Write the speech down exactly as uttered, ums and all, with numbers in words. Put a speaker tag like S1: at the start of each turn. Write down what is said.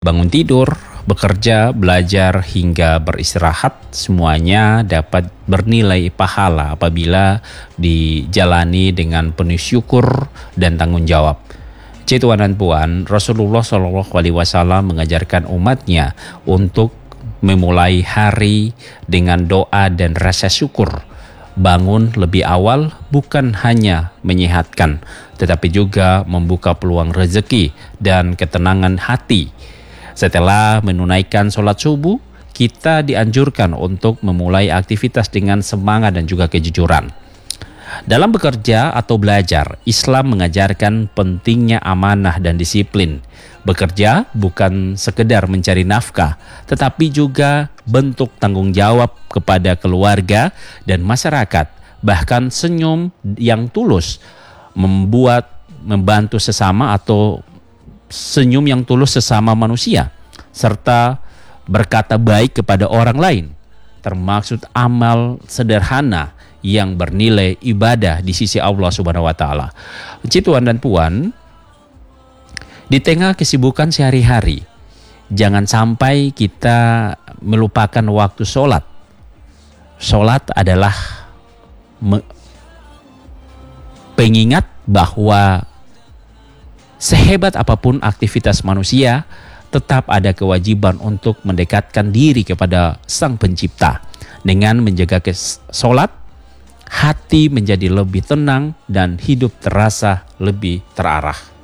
S1: Bangun tidur, bekerja, belajar, hingga beristirahat, semuanya dapat bernilai pahala apabila dijalani dengan penuh syukur dan tanggung jawab. Tuan dan puan, Rasulullah shallallahu alaihi wasallam mengajarkan umatnya untuk memulai hari dengan doa dan rasa syukur. Bangun lebih awal bukan hanya menyehatkan, tetapi juga membuka peluang rezeki dan ketenangan hati. Setelah menunaikan sholat subuh, kita dianjurkan untuk memulai aktivitas dengan semangat dan juga kejujuran. Dalam bekerja atau belajar, Islam mengajarkan pentingnya amanah dan disiplin. Bekerja bukan sekedar mencari nafkah, tetapi juga bentuk tanggung jawab kepada keluarga dan masyarakat. Bahkan senyum yang tulus membuat membantu sesama atau senyum yang tulus sesama manusia, serta berkata baik kepada orang lain, termaksud amal sederhana yang bernilai ibadah di sisi Allah Subhanahu wa taala. Tuan dan puan, di tengah kesibukan sehari-hari, jangan sampai kita melupakan waktu sholat. Sholat adalah me- pengingat bahwa sehebat apapun aktivitas manusia, tetap ada kewajiban untuk mendekatkan diri kepada Sang Pencipta. Dengan menjaga sholat, hati menjadi lebih tenang dan hidup terasa lebih terarah.